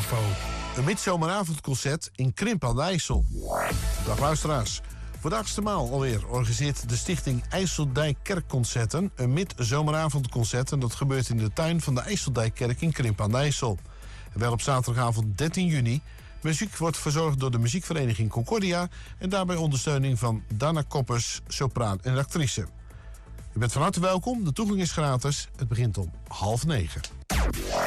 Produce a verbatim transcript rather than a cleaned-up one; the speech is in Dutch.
Info. Een midzomeravondconcert in Krimp aan de IJssel. Dag luisteraars. Voor de achtste maal alweer organiseert de stichting IJsseldijk Kerkconcerten een midzomeravondconcert. En dat gebeurt in de tuin van de IJsseldijkkerk in Krimp aan de IJssel. En wel op zaterdagavond dertien juni. Muziek wordt verzorgd door de muziekvereniging Concordia en daarbij ondersteuning van Dana Koppers, sopraan en actrice. U bent van harte welkom, de toegang is gratis. Het begint om half negen.